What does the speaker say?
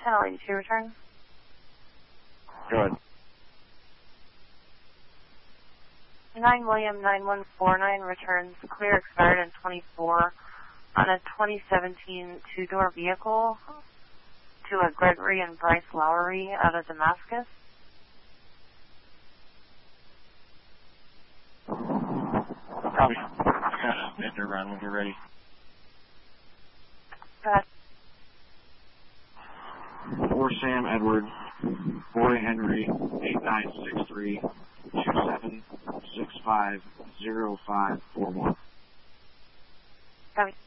Channel 82 return. Go ahead. 9 William 9149 returns clear expired in 24 on a 2017 two-door vehicle to a Gregory and Bryce Lowry out of Damascus. Copy. Enter around when you're ready. For Sam Edward, Roy Henry, 8963-2765-0541. Copy.